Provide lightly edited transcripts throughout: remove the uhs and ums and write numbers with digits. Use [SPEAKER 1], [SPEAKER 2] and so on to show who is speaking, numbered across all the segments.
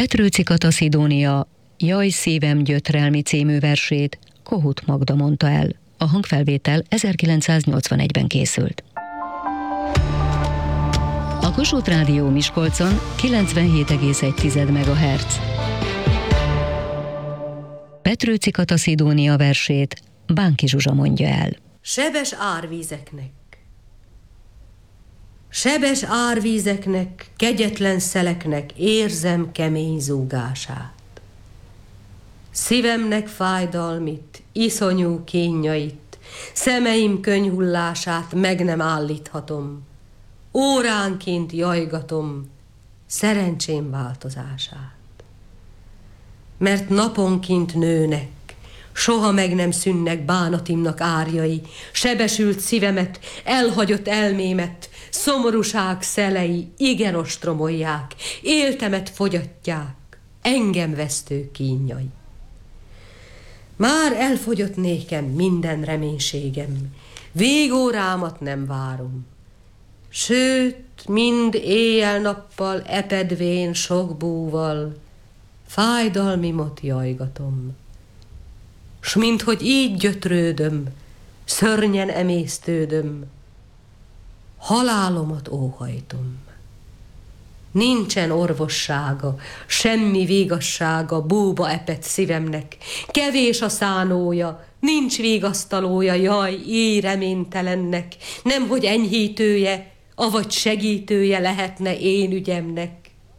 [SPEAKER 1] Petrőci Kata Szidónia Jaj szívem gyötrelmi című versét Kohut Magda mondta el. A hangfelvétel 1981-ben készült. A Kossuth Rádió Miskolcon 97,1 MHz. Petrőci Kata Szidónia versét Bánki Zsuzsa mondja el.
[SPEAKER 2] Sebes árvízeknek, sebes árvízeknek, kegyetlen szeleknek érzem kemény zúgását. Szívemnek fájdalmit, iszonyú kínjait, szemeim könyhullását meg nem állíthatom. Óránként jajgatom szerencsém változását. Mert naponként nőnek, soha meg nem szűnnek bánatimnak árjai, sebesült szívemet, elhagyott elmémet, szomorúság szelei igen ostromolják, éltemet fogyatják, engem vesztő kínjai. Már elfogyott nékem minden reménységem, végórámat nem várom. Sőt, mind éjjel-nappal epedvén sok búval, fájdalmimot jajgatom. S minthogy így gyötrődöm, szörnyen emésztődöm, halálomat óhajtom. Nincsen orvossága, semmi végassága búba epett szívemnek, kevés a szánója, nincs vigasztalója, jaj, így reménytelennek, nemhogy enyhítője, avagy segítője lehetne én ügyemnek.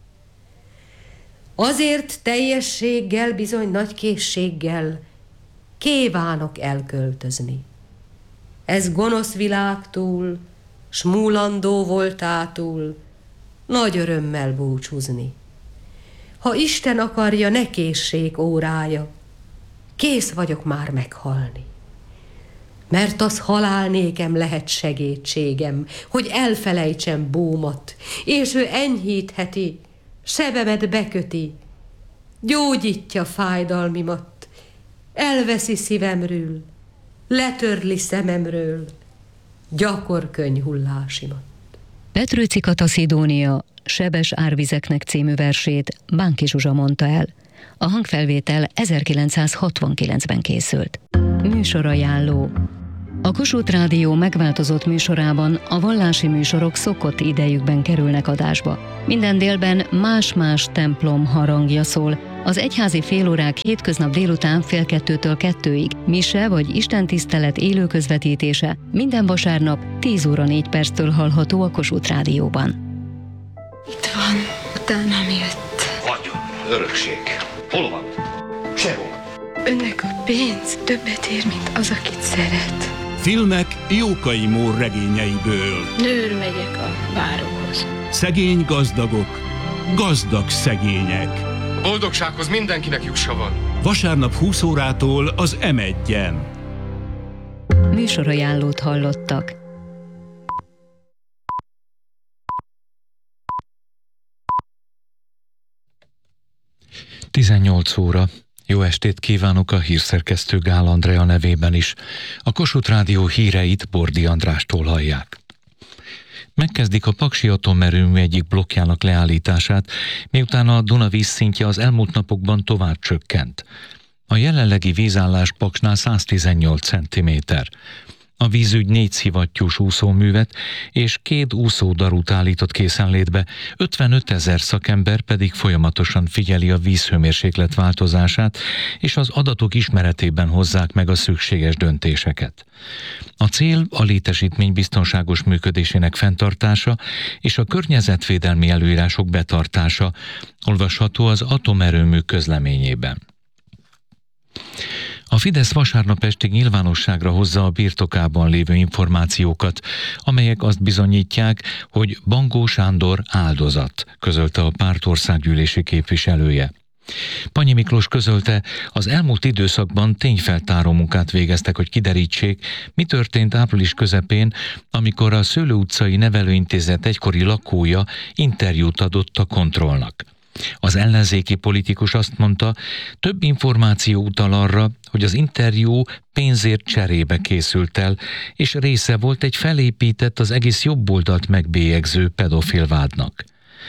[SPEAKER 2] Azért teljességgel, bizony nagy készséggel kívánok elköltözni. Ez gonosz világtól, s múlandó voltától nagy örömmel búcsúzni. Ha Isten akarja, ne készség órája, kész vagyok már meghalni. Mert az halál nékem lehet segítségem, hogy elfelejtsem búmat, és ő enyhítheti, sebemet beköti, gyógyítja fájdalmimat, elveszi szívemről, letörli szememről gyakor könyhullásimat.
[SPEAKER 1] Petrőci Kata Szidónia Sebes árvizeknek című versét Bánki Zsuzsa mondta el. A hangfelvétel 1969-ben készült. Műsorajánló. A Kossuth Rádió megváltozott műsorában a vallási műsorok szokott idejükben kerülnek adásba. Minden délben más-más templom harangja szól. Az egyházi félórák hétköznap délután 1:30-től 2-ig, mise vagy istentisztelet élő közvetítése minden vasárnap 10:04 hallható a Kossuth Rádióban.
[SPEAKER 3] Itt van, utánam jött.
[SPEAKER 4] Vagyon, örökség. Hol van? Sehol.
[SPEAKER 3] Önnek a pénz többet ér, mint az, akit szeret.
[SPEAKER 5] Filmek Jókai Mór regényeiből.
[SPEAKER 3] Nőr megyek a báróhoz.
[SPEAKER 5] Szegény gazdagok, gazdag szegények.
[SPEAKER 6] Boldogsághoz mindenkinek jussa van.
[SPEAKER 5] Vasárnap 20 órától az M1-en.
[SPEAKER 1] Műsorajánlót hallottak.
[SPEAKER 7] Tizennyolc óra. Jó estét kívánok a hírszerkesztő Gál Andrea nevében is. A Kossuth Rádió híreit Bordi Andrástól hallják. Megkezdik a paksi atomerőmű egyik blokkjának leállítását, miután a Duna vízszintje az elmúlt napokban tovább csökkent. A jelenlegi vízállás Paksnál 118 cm. A vízügy 4 szivattyús úszóművet és 2 úszódarút állított készenlétbe, 55 000 szakember pedig folyamatosan figyeli a vízhőmérséklet változását, és az adatok ismeretében hozzák meg a szükséges döntéseket. A cél a létesítmény biztonságos működésének fenntartása és a környezetvédelmi előírások betartása, olvasható az atomerőmű közleményében. A Fidesz vasárnap estig nyilvánosságra hozza a birtokában lévő információkat, amelyek azt bizonyítják, hogy Bangó Sándor áldozat, közölte a párt országgyűlési képviselője. Pannyi Miklós közölte, az elmúlt időszakban tényfeltáró munkát végeztek, hogy kiderítsék, mi történt április közepén, amikor a Szőlő utcai nevelőintézet egykori lakója interjút adott a Kontrollnak. Az ellenzéki politikus azt mondta, több információ utal arra, hogy az interjú pénzért cserébe készült el, és része volt egy felépített, az egész jobboldalt megbélyegző pedofil vádnak.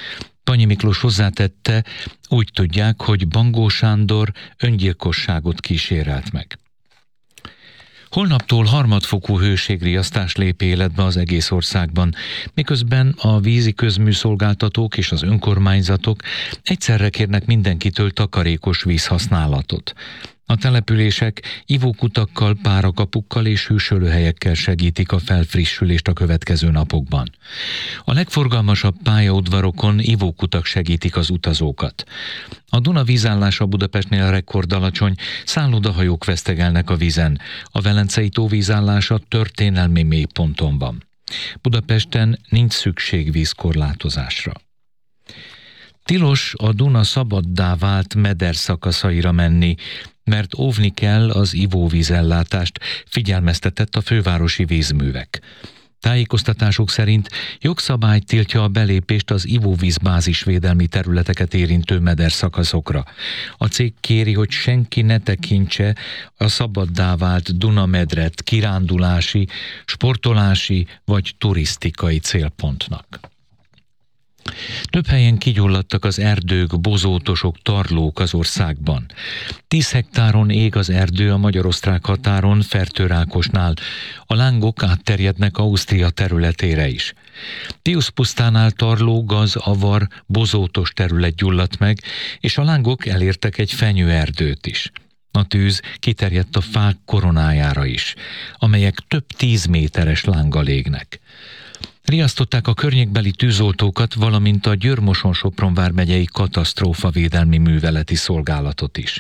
[SPEAKER 7] Panyi Miklós hozzátette, úgy tudják, hogy Bangó Sándor öngyilkosságot kísérelt meg. Holnaptól harmadfokú hőségriasztás lép életbe az egész országban, miközben a vízi közműszolgáltatók és az önkormányzatok egyszerre kérnek mindenkitől takarékos vízhasználatot. A települések ivókutakkal, párakapukkal és hűsölőhelyekkel segítik a felfrissülést a következő napokban. A legforgalmasabb pályaudvarokon ivókutak segítik az utazókat. A Duna vízállása Budapestnél rekordalacsony, szállodahajók vesztegelnek a vízen. A Velencei tó vízállása történelmi mélyponton van. Budapesten nincs szükség vízkorlátozásra. Tilos a Duna szabaddá vált meder szakaszaira menni, mert óvni kell az ivóvízellátást, figyelmeztetett a fővárosi vízművek. Tájékoztatások szerint jogszabály tiltja a belépést az ivóvízbázisvédelmi területeket érintő mederszakaszokra. A cég kéri, hogy senki ne tekintse a szabaddá vált Duna-medret kirándulási, sportolási vagy turisztikai célpontnak. Több helyen kigyulladtak az erdők, bozótosok, tarlók az országban. 10 hektáron ég az erdő a magyar-osztrák határon, Fertőrákosnál. A lángok átterjednek Ausztria területére is. Piuszpusztánál tarló, gaz, avar, bozótos terület gyulladt meg, és a lángok elértek egy fenyőerdőt is. A tűz kiterjedt a fák koronájára is, amelyek több 10 méteres lánggal égnek. Riasztották a környékbeli tűzoltókat, valamint a Győr-Moson-Sopron vármegyei katasztrófavédelmi műveleti szolgálatot is.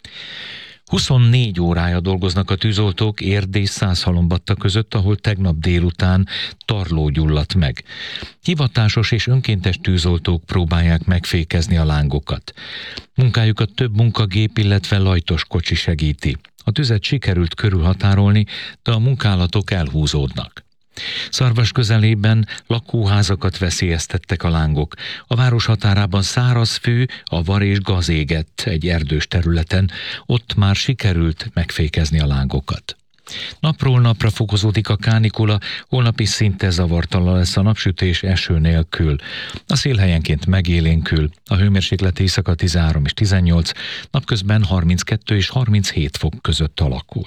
[SPEAKER 7] 24 órája dolgoznak a tűzoltók Érd és Szászhalombatta között, ahol tegnap délután tarló gyulladt meg. Hivatásos és önkéntes tűzoltók próbálják megfékezni a lángokat. Munkájukat több munkagép, illetve lajtos kocsi segíti. A tüzet sikerült körülhatárolni, de a munkálatok elhúzódnak. Szarvas közelében lakóházakat veszélyeztettek a lángok. A város határában száraz fű, avar és gáz égett egy erdős területen, ott már sikerült megfékezni a lángokat. Napról napra fokozódik a kánikula, holnap is szinte zavartalan lesz a napsütés eső nélkül. A szél helyenként megélénkül, a hőmérséklet éjszaka 13 és 18, napközben 32 és 37 fok között alakul.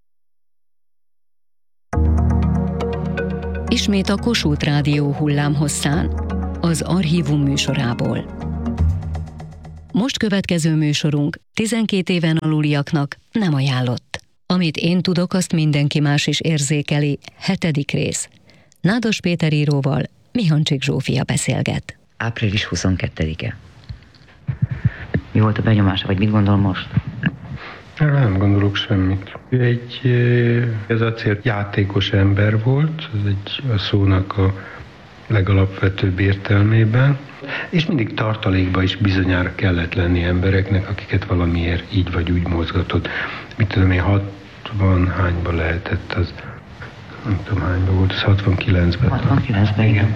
[SPEAKER 1] Ismét a Kossuth Rádió hullámhosszán, az Archívum műsorából. Most következő műsorunk 12 éven aluliaknak nem ajánlott. Amit én tudok, azt mindenki más is érzékeli. 7. rész. Nádas Péter íróval Mihancsik Zsófia beszélget.
[SPEAKER 8] Április 22-e. Mi volt a benyomása, vagy mit gondol most?
[SPEAKER 9] Nem gondolok semmit. Ez a cél játékos ember volt, ez a szónak a legalapvetőbb értelmében, és mindig tartalékba is bizonyára kellett lenni embereknek, akiket valamiért így vagy úgy mozgatott. Mit tudom én, 60 hányba lehetett az, nem tudom hányba volt, az 69-ben.
[SPEAKER 8] 69-ben, igen.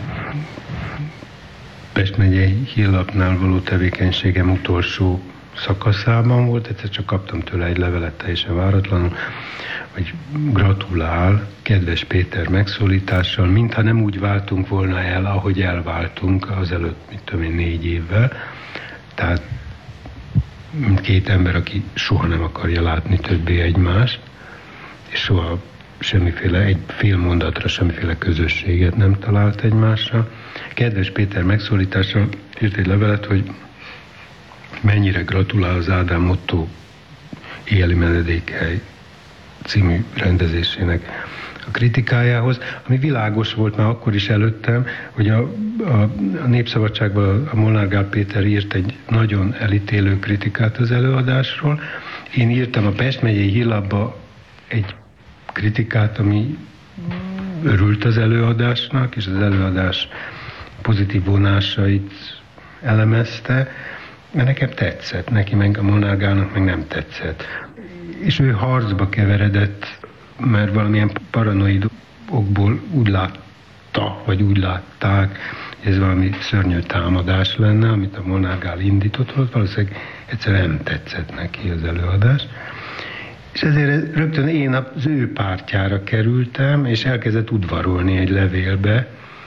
[SPEAKER 9] Pest megyei hírlapnál való tevékenységem utolsó szakaszában volt, egyszer csak kaptam tőle egy levelet teljesen váratlanul, hogy gratulál kedves Péter megszólítással, mintha nem úgy váltunk volna el, ahogy elváltunk azelőtt, mit tudom én, 4 évvel. Tehát mint 2 ember, aki soha nem akarja látni többé egymást, és soha semmiféle, egy fél mondatra semmiféle közösséget nem talált egymásra. Kedves Péter megszólítással írt egy levelet, hogy mennyire gratulál az Ádám Otto Éjjeli menedékhely című rendezésének a kritikájához, ami világos volt már akkor is előttem, hogy a Népszabadságban a Molnár Gál Péter írt egy nagyon elítélő kritikát az előadásról. Én írtam a Pest megyei hírlapba egy kritikát, ami örült az előadásnak, és az előadás pozitív vonásait elemezte, mert nekem tetszett, neki meg a Molnár Gálnak meg nem tetszett. És ő harcba keveredett, mert valamilyen paranoid okból úgy látta, vagy úgy látták, hogy ez valami szörnyű támadás lenne, amit a Molnár Gál indított volt, valószínűleg egyszerűen nem tetszett neki az előadás. És ezért rögtön én az ő pártjára kerültem, és elkezdett udvarolni egy levélbe,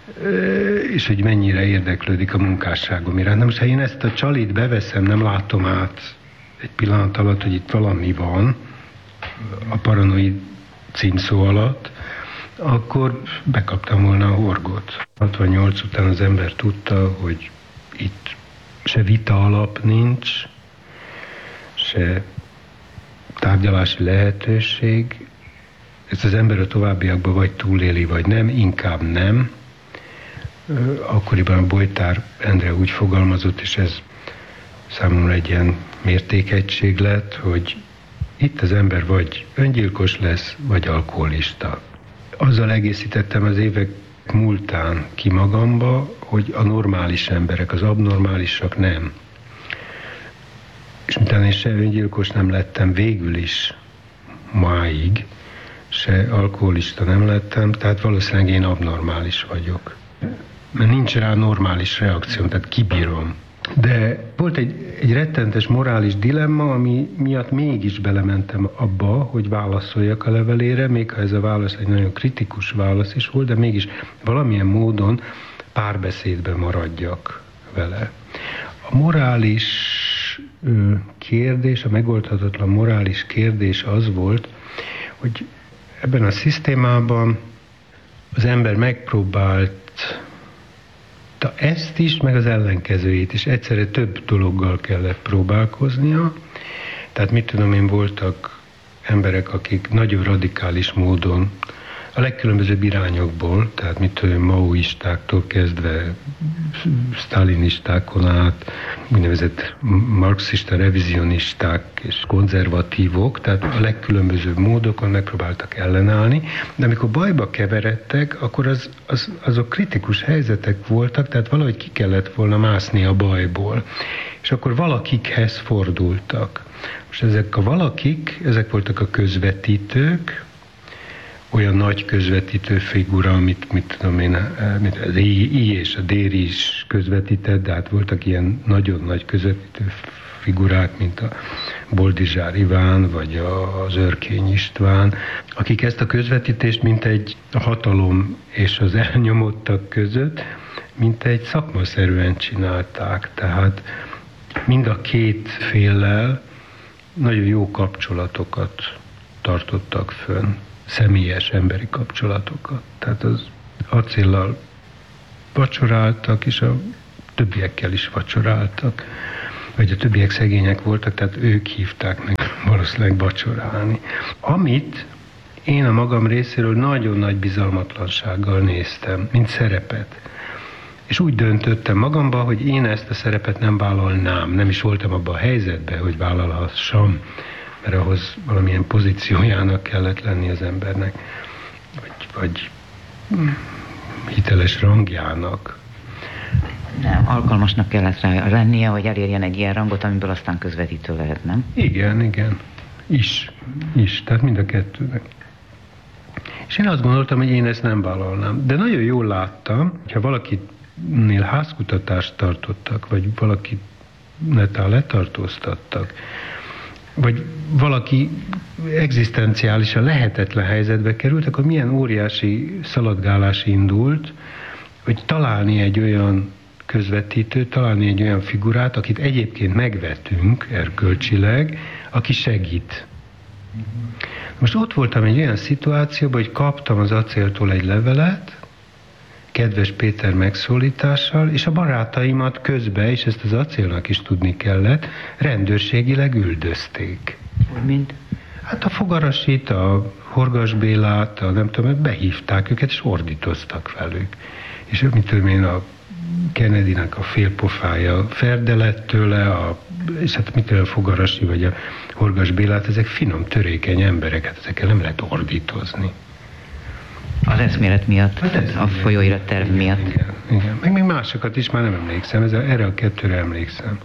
[SPEAKER 9] és hogy mennyire érdeklődik a munkásságom iránt. Na most, ha én ezt a csalit beveszem, nem látom át egy pillanat alatt, hogy itt valami van a paranoid címszó alatt, akkor bekaptam volna a horgot. 68 után az ember tudta, hogy itt se vita alap nincs, se tárgyalási lehetőség. Ezt az ember a továbbiakban vagy túléli, vagy nem, inkább nem. Akkoriban a Bojtár Endre úgy fogalmazott, és ez számomra egy ilyen mértékegység lett, hogy itt az ember vagy öngyilkos lesz, vagy alkoholista. Azzal egészítettem az évek múltán ki magamba, hogy a normális emberek, az abnormálisak nem. És miután én se öngyilkos nem lettem végül is máig, se alkoholista nem lettem, tehát valószínűleg én abnormális vagyok. Mert nincs rá normális reakcióm, tehát kibírom. De volt egy rettentes morális dilemma, ami miatt mégis belementem abba, hogy válaszoljak a levelére, még ha ez a válasz egy nagyon kritikus válasz is volt, de mégis valamilyen módon párbeszédben maradjak vele. A morális kérdés, a megoldhatatlan morális kérdés az volt, hogy ebben a szisztémában az ember megpróbált ezt is, meg az ellenkezőjét is. Egyszerre több dologgal kellett próbálkoznia. Tehát mit tudom én, voltak emberek, akik nagyon radikális módon a legkülönbözőbb irányokból, tehát mit tudom, maoistáktól kezdve sztálinistákon át, úgynevezett marxista revizionisták és konzervatívok, tehát a legkülönbözőbb módokon megpróbáltak ellenállni, de amikor bajba keveredtek, akkor azok kritikus helyzetek voltak, tehát valahogy ki kellett volna mászni a bajból. És akkor valakikhez fordultak. Most ezek a valakik, ezek voltak a közvetítők, olyan nagy közvetítő figura, mit tudom én, az I és a Déri is közvetített, de hát voltak ilyen nagyon nagy közvetítő figurák, mint a Boldizsár Iván, vagy az Örkény István, akik ezt a közvetítést mint egy hatalom és az elnyomottak között, mint egy szakmaszerűen csinálták. Tehát mind a két féllel nagyon jó kapcsolatokat tartottak fönn. Személyes emberi kapcsolatokat. Tehát az acéllal vacsoráltak, és a többiekkel is vacsoráltak. Vagy a többiek szegények voltak, tehát ők hívták meg valószínűleg vacsorálni. Amit én a magam részéről nagyon nagy bizalmatlansággal néztem, mint szerepet. És úgy döntöttem magamba, hogy én ezt a szerepet nem vállalnám. Nem is voltam abban a helyzetben, hogy vállalhassam, mert ahhoz valamilyen pozíciójának kellett lenni az embernek, vagy hiteles rangjának.
[SPEAKER 8] Nem, alkalmasnak kellett rá lennie, hogy elérjen egy ilyen rangot, amiből aztán közvetítő lehet, nem?
[SPEAKER 9] Igen. Is. Tehát mind a kettőnek. És én azt gondoltam, hogy én ezt nem vállalnám. De nagyon jól láttam, hogyha valakinél házkutatást tartottak, vagy valakit netán letartóztattak, vagy valaki egzisztenciálisan lehetetlen helyzetbe került, akkor milyen óriási szaladgálás indult, hogy találni egy olyan közvetítőt, találni egy olyan figurát, akit egyébként megvetünk erkölcsileg, aki segít. Most ott voltam egy olyan szituációban, hogy kaptam az acéltól egy levelet, kedves Péter megszólítással, és a barátaimat közben, és ezt az acélnak is tudni kellett, rendőrségileg üldözték.
[SPEAKER 8] Hogy mind?
[SPEAKER 9] Hát a Fogarasit, a Horgas Bélát, nem tudom, behívták őket, és ordítoztak velük. És mit tudom én, a Kennedynek a félpofája ferde lett tőle, és hát mit tudom, a Fogarasi vagy a Horgas Bélát, ezek finom, törékeny emberek, hát ezekkel nem lehet ordítozni.
[SPEAKER 8] Az eszmélet miatt, a folyóirat terv miatt.
[SPEAKER 9] Igen. Meg még másokat is már nem emlékszem, erre a kettőre emlékszem.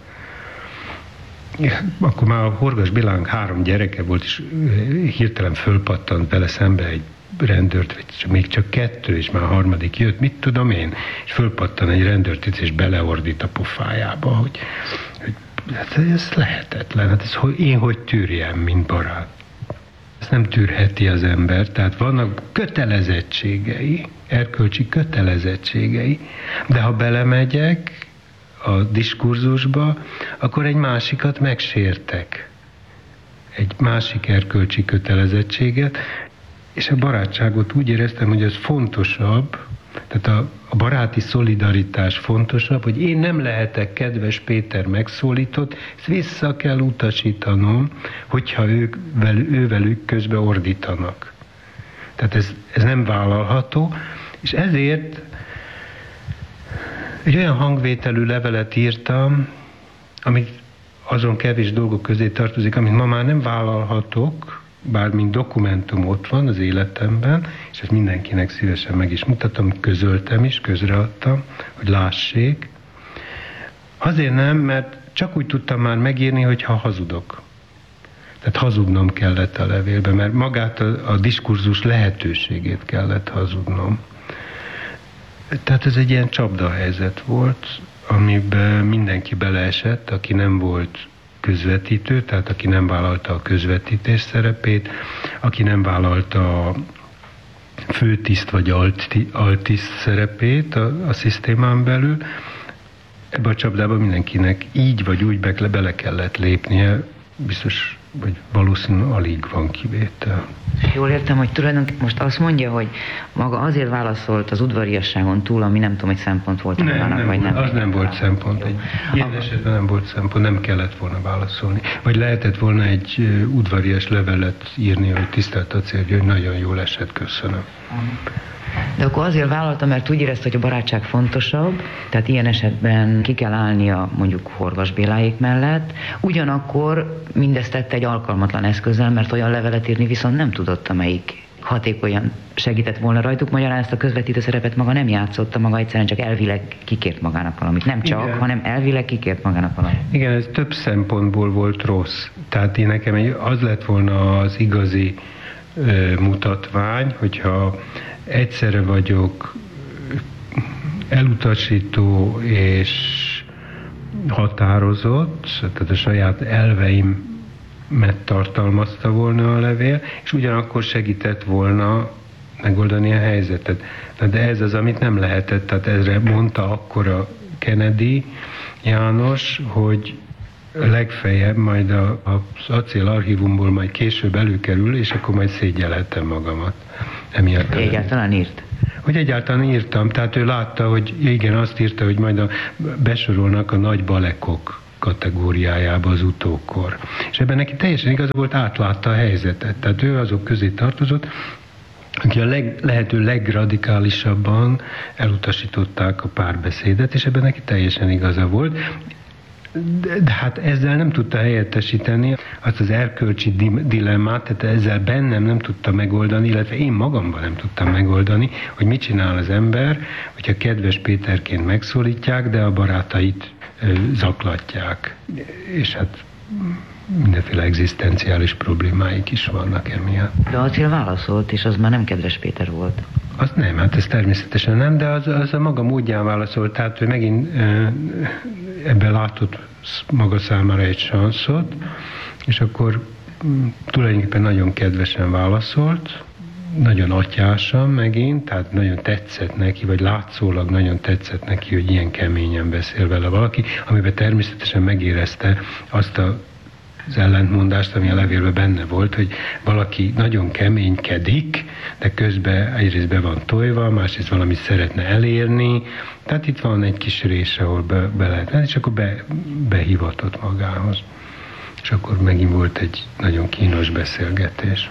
[SPEAKER 9] Akkor már a Horgas Bélának 3 gyereke volt, és hirtelen fölpattant vele szembe egy rendőrt, vagy még csak 2, és már a 3. jött, mit tudom én, és fölpattan egy rendőrt, és beleordít a pofájába, hogy hát ez lehetetlen, hát én hogy tűrjem, mint barát. Ezt nem tűrheti az ember, tehát vannak kötelezettségei, erkölcsi kötelezettségei, de ha belemegyek a diskurzusba, akkor egy másikat megsértek. Egy másik erkölcsi kötelezettséget, és a barátságot úgy éreztem, hogy ez fontosabb, tehát a baráti szolidaritás fontosabb, hogy én nem lehetek kedves Péter megszólított, ezt vissza kell utasítanom, hogyha ővelük közbe ordítanak. Tehát ez nem vállalható, és ezért egy olyan hangvételű levelet írtam, amit azon kevés dolgok közé tartozik, amit ma már nem vállalhatok, bár mint dokumentum ott van az életemben, és ezt mindenkinek szívesen meg is mutatom, közöltem is, közreadtam, hogy lássék. Azért nem, mert csak úgy tudtam már megírni, hogyha hazudok. Tehát hazudnom kellett a levélbe, mert magát a diskurzus lehetőségét kellett hazudnom. Tehát ez egy ilyen csapdahelyzet volt, amiben mindenki beleesett, aki nem volt közvetítő, tehát aki nem vállalta a közvetítés szerepét, aki nem vállalta a főtiszt vagy altiszt szerepét a szisztémán belül. Ebbe a csapdába mindenkinek így vagy úgy bele kellett lépnie, biztos, vagy valószínűleg alig van kivétel.
[SPEAKER 8] Jól értem, hogy tulajdonképpen most azt mondja, hogy maga azért válaszolt az udvariasságon túl, ami nem tudom, hogy szempont volt magának, vagy nem.
[SPEAKER 9] Az nem volt szempont. Ilyen esetben nem volt szempont, nem kellett volna válaszolni. Vagy lehetett volna egy udvarias levelet írni, hogy tisztelt Acélgyörgy, hogy nagyon jól esett, köszönöm.
[SPEAKER 8] De akkor azért vállalta, mert úgy érezte, hogy a barátság fontosabb, tehát ilyen esetben ki kell állnia mondjuk Horgas Béláék mellett, ugyanakkor mindezt tette egy alkalmatlan eszközzel, mert olyan levelet írni viszont nem tudott, amelyik hatékonyan segített volna rajtuk. Magyarán ezt a közvetítő szerepet maga nem játszotta, maga egyszerűen csak elvileg kikért magának valamit. Nem csak, igen, hanem elvileg kikért magának valamit.
[SPEAKER 9] Igen, ez több szempontból volt rossz. Tehát én nekem az lett volna az igazi mutatvány, hogyha egyszerre vagyok elutasító és határozott, tehát a saját elveimet tartalmazta volna a levél, és ugyanakkor segített volna megoldani a helyzetet. De ez az, amit nem lehetett, tehát ezre mondta akkor a Kennedy János, hogy legfeljebb majd az acél archívumból majd később előkerül, és akkor majd szégyelhetem magamat. Emiatt
[SPEAKER 8] egyáltalán írt?
[SPEAKER 9] Hogy egyáltalán írtam, tehát ő látta, hogy igen, azt írta, hogy majd besorolnak a nagy balekok kategóriájába az utókor. És ebben neki teljesen igaz volt, átlátta a helyzetet. Tehát ő azok közé tartozott, aki a lehető legradikálisabban elutasították a párbeszédet, és ebben neki teljesen igaza volt. De hát ezzel nem tudta helyettesíteni azt az erkölcsi dilemmát, tehát ezzel bennem nem tudta megoldani, illetve én magamban nem tudtam megoldani, hogy mit csinál az ember, hogyha kedves Péterként megszólítják, de a barátait zaklatják. És hát mindenféle egzisztenciális problémáik is vannak emiatt.
[SPEAKER 8] De Acél válaszolt, és az már nem kedves Péter volt.
[SPEAKER 9] Az nem, hát ez természetesen nem, de az a maga módján válaszolt, tehát ő megint ebben látott maga számára egy sanszot, és akkor tulajdonképpen nagyon kedvesen válaszolt, nagyon atyásan megint, tehát nagyon tetszett neki, vagy látszólag nagyon tetszett neki, hogy ilyen keményen beszél vele valaki, amiben természetesen megérezte azt az ellentmondást, ami a levélben benne volt, hogy valaki nagyon keménykedik, de közben egyrészt be van tojva, másrészt valamit szeretne elérni, tehát itt van egy kis rés, ahol be lehet menni, és akkor behivatott magához. És akkor megint volt egy nagyon kínos beszélgetés.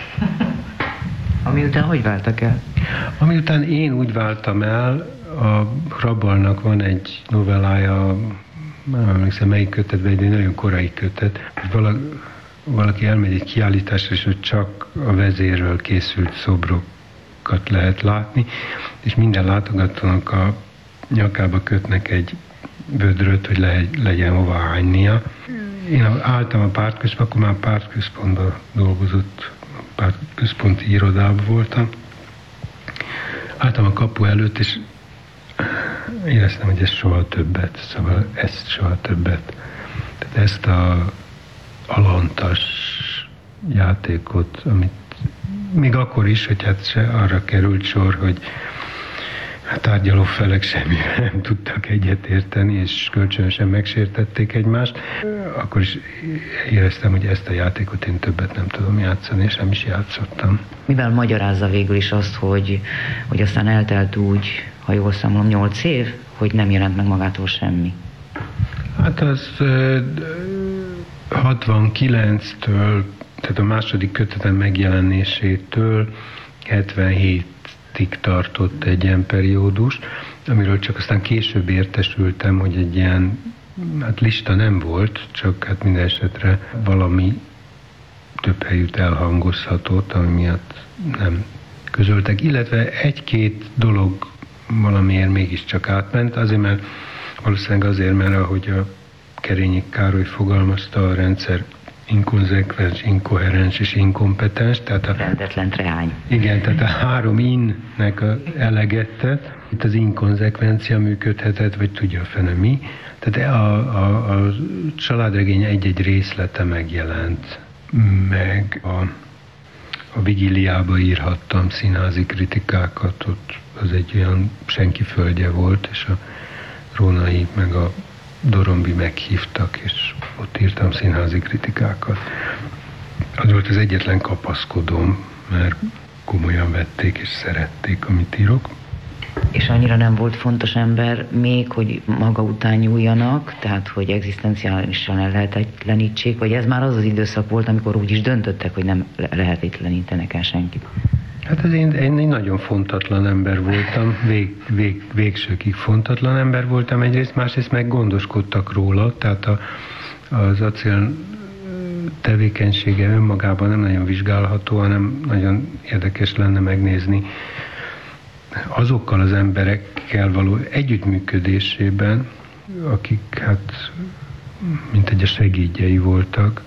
[SPEAKER 8] Ami után hogy váltak el?
[SPEAKER 9] Ami után én úgy váltam el, a Rabalnak van egy novellája, nem emlékszem melyik kötetben, egy nagyon korai kötet, hogy valaki elmegy egy kiállításra, és hogy csak a vezérről készült szobrokat lehet látni, és minden látogatónak a nyakába kötnek egy vödröt, hogy legyen hova hánynia. Én álltam a pártközpontban, akkor már pártközpontban dolgozott, pártközponti irodában voltam. Álltam a kapu előtt, és éreztem, hogy ez soha többet, szóval ezt soha többet. Tehát ezt a alantas játékot, amit még akkor is, hogy hát se arra került sor, hogy a tárgyaló felek semmire nem tudtak egyetérteni, és kölcsönösen megsértették egymást, akkor is éreztem, hogy ezt a játékot én többet nem tudom játszani, és nem is játszottam.
[SPEAKER 8] Mivel magyarázza végül is azt, hogy aztán eltelt úgy, ha jól számolom, 8 év, hogy nem jelent meg magától semmi?
[SPEAKER 9] Hát az 69-től, tehát a második kötetem megjelenésétől 77-ig tartott egy ilyen periódus, amiről csak aztán később értesültem, hogy egy ilyen lista nem volt, csak hát minden esetre valami több helyütt elhangozhatott, ami miatt nem közöltek, illetve egy-két dolog valamiért mégiscsak átment, valószínűleg azért, mert ahogy a Kerényi Károly fogalmazta, a rendszer inkonzekvens, inkoherens és inkompetens, tehát a
[SPEAKER 8] rendetlen treány.
[SPEAKER 9] Igen, tehát a 3 innek eleget tett, itt az inkonzekvencia működhetett, vagy tudja a fene mi. Tehát a családregény egy-egy részlete megjelent, meg a Vigíliába írhattam színházi kritikákat, ott az egy olyan senki földje volt, és a Rónai meg a Dorombi meghívtak, és ott írtam színházi kritikákat. Az volt az egyetlen kapaszkodóm, mert komolyan vették és szerették, amit írok.
[SPEAKER 8] És annyira nem volt fontos ember még, hogy maga után nyúljanak, tehát hogy egzisztenciálisan ellehetetlenítsék, vagy ez már az az időszak volt, amikor úgy is döntöttek, hogy nem lehetetlenítenek el senkit?
[SPEAKER 9] Hát én egy nagyon fontatlan ember voltam, végsőkig fontatlan ember voltam egyrészt, másrészt meg gondoskodtak róla, tehát az acél tevékenysége önmagában nem nagyon vizsgálható, hanem nagyon érdekes lenne megnézni azokkal az emberekkel való együttműködésében, akik hát mint egy a segédjei voltak,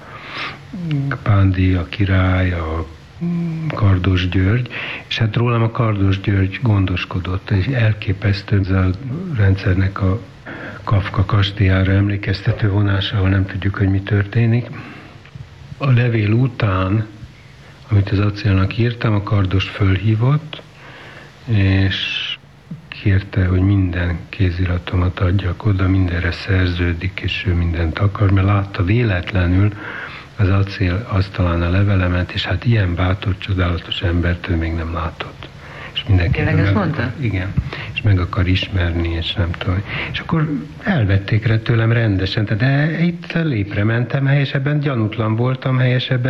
[SPEAKER 9] Pándi, a király, a Kardos György, és hát rólam a Kardos György gondoskodott, és elképesztő ez a rendszernek a Kafka kastélyára emlékeztető vonása, ahol nem tudjuk, hogy mi történik. A levél után, amit az acélnak írtam, a Kardos fölhívott, és kérte, hogy minden kéziratomat adjak oda, mindenre szerződik, és ő mindent akar, mert látta véletlenül az acél asztalán a levelemet, és hát ilyen bátor, csodálatos embert ő még nem látott. És mindenki
[SPEAKER 8] tényleg ezt mondta?
[SPEAKER 9] Igen, és meg akar ismerni, és nem tudom. És akkor elvették tőlem rendesen, de itt lépre mentem helyesebben, gyanútlan voltam helyesebben,